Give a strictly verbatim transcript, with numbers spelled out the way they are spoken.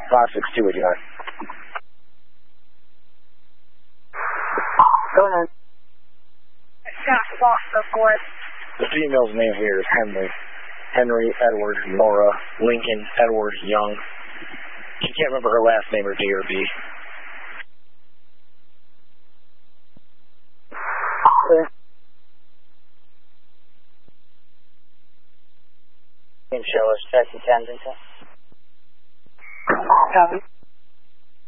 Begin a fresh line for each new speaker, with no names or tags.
five six two eighty-nine.
Go ahead.
Scott Foster, go ahead.
The female's name here is Henry. Henry Edward Nora Lincoln Edward Young. You can't remember her last name or D or B.
Clear.
Can show us Jesse Kensington.
Copy.